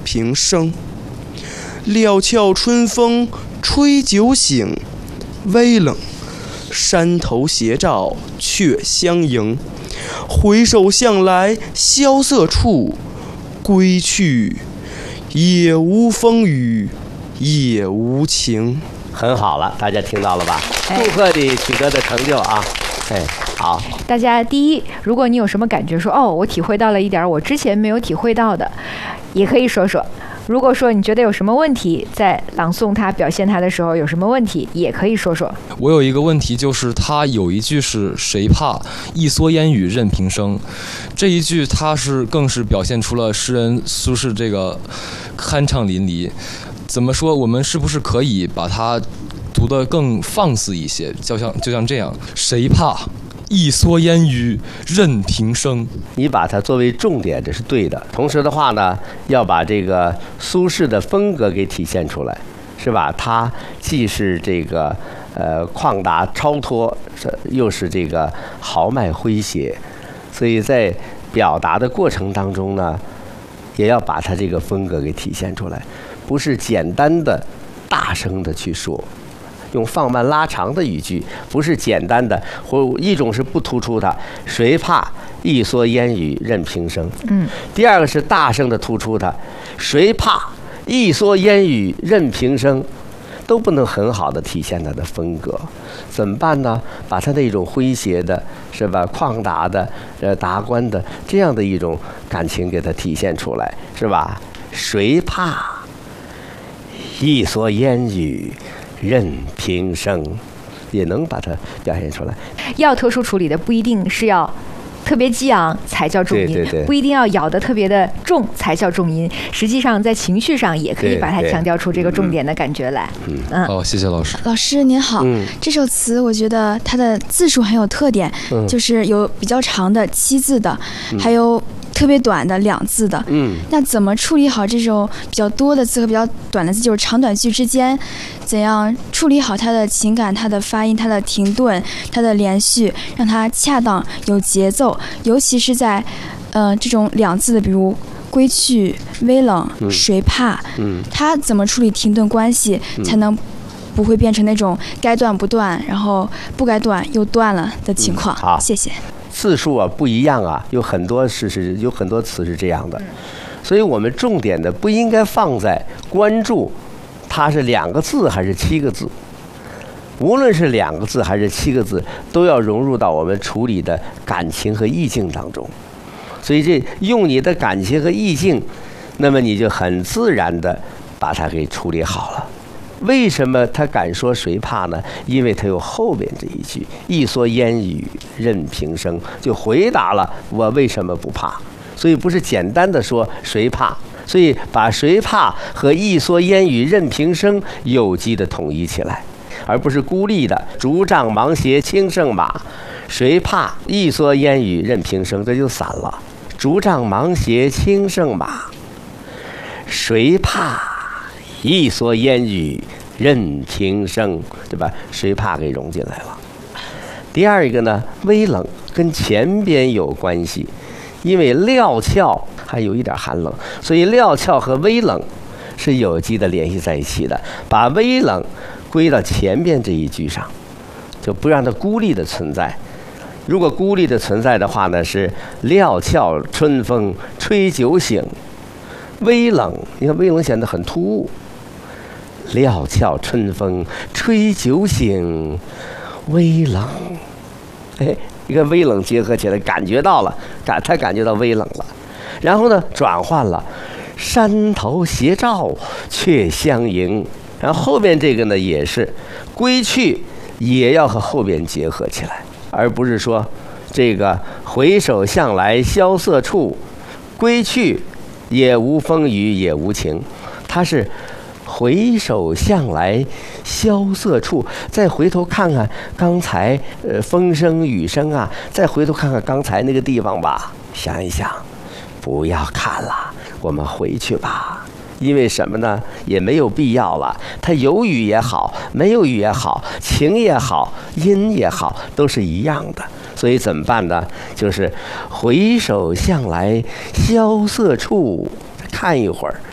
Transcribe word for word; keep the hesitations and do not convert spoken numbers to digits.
平生。料峭春风吹酒醒，微冷山头斜照却相迎。回首向来萧瑟处，归去也无风雨也无晴。 很好了，大家听到了吧？祝贺你取得的成就啊！哎，好。 大家第一，如果你有什么感觉说，哦，我体会到了一点我之前没有体会到的，也可以说说。如果说你觉得有什么问题，在朗诵它、表现它的时候有什么问题，也可以说说。 我有一个问题，就是它有一句是谁怕一蓑烟雨任平生，这一句它是更是表现出了诗人苏轼这个酣畅淋漓。怎么说？我们是不是可以把它读得更放肆一些？就像就像这样，谁怕一蓑烟雨任平生。 你把它作为重点，这是对的。同时的话呢，要把这个苏轼的风格给体现出来，是吧？他既是这个呃旷达超脱，又是这个豪迈诙谐，所以在表达的过程当中呢，也要把他这个风格给体现出来，不是简单的大声的去说。用放慢拉长的语句，不是简单的，或一种是不突出它，谁怕一蓑烟雨任平生。 嗯。 第二个是大声的突出它，谁怕一蓑烟雨任平生，都不能很好的体现它的风格。怎么办呢？把它那种诙谐的，是吧？旷达的，呃，达观的这样的一种感情给它体现出来，是吧？谁怕一蓑烟雨任平生，也能把它表现出来。 要特殊处理的不一定是要特别激昂才叫重音， 对对对， 不一定要咬得特别的重才叫重音。实际上在情绪上也可以把它强调出这个重点的感觉来。 嗯，嗯好，谢谢老师。 老师您好，嗯、这首词我觉得它的字数很有特点，嗯、就是有比较长的七字的，嗯、还有特别短的两字的。嗯，那怎么处理好这种比较多的字和比较短的字，就是长短句之间，怎样处理好它的情感、它的发音、它的停顿、它的连续，让它恰当有节奏，尤其是在呃这种两字的，比如归去、微冷、 嗯、 谁怕， 嗯， 它怎么处理停顿关系， 嗯、 才能不会变成那种该断不断，然后不该断又断了的情况？ 嗯、好， 谢谢。 字数啊不一样啊，有很多是是有很多词是这样的，所以我们重点的不应该放在关注它是两个字还是七个字，无论是两个字还是七个字，都要融入到我们处理的感情和意境当中。所以这用你的感情和意境，那么你就很自然的把它给处理好了。为什么他敢说谁怕呢？因为他有后边这一句一蓑烟雨任平生，就回答了我为什么不怕。所以不是简单的说谁怕，所以把谁怕和一蓑烟雨任平生有机的统一起来，而不是孤立的竹杖芒鞋轻胜马，谁怕一蓑烟雨任平生，这就散了。竹杖芒鞋轻胜马，谁怕一蓑烟雨任平生，对吧？谁怕给融进来了。第二一个呢，微冷跟前边有关系，因为料峭还有一点寒冷，所以料峭和微冷是有机的联系在一起的。把微冷归到前边这一句上，就不让它孤立的存在。如果孤立的存在的话呢，是料峭春风吹酒醒，微冷，你看微冷显得很突兀。料峭春风吹酒醒，微冷，哎，你看微冷结合起来，感觉到了，感他感觉到微冷了。然后呢，转换了，山头斜照却相迎。然后后边这个呢，也是归去，也要和后边结合起来，而不是说这个回首向来萧瑟处，归去也无风雨也无晴，它是回首向来萧瑟处，再回头看看刚才呃风声雨声啊，再回头看看刚才那个地方吧，想一想，不要看了，我们回去吧。因为什么呢？也没有必要了。它有雨也好，没有雨也好，晴也好，阴也好，都是一样的。所以怎么办呢？就是回首向来萧瑟处，看一会儿。